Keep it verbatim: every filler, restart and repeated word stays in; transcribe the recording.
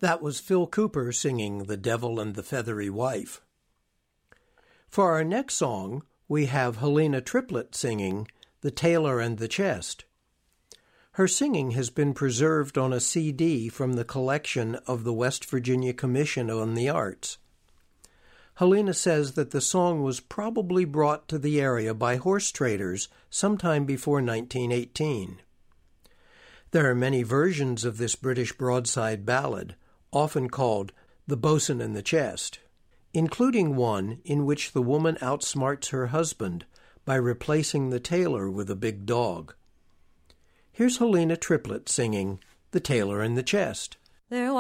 That was Phil Cooper singing The Devil and the Feathery Wife. For our next song, we have Helena Triplett singing The Tailor and the Chest. Her singing has been preserved on a C D from the collection of the West Virginia Commission on the Arts. Helena says that the song was probably brought to the area by horse traders sometime before nineteen eighteen. There are many versions of this British broadside ballad, often called The Boatswain and the Chest, including one in which the woman outsmarts her husband by replacing the tailor with a big dog. Here's Helena Triplett singing The Tailor and the Chest. There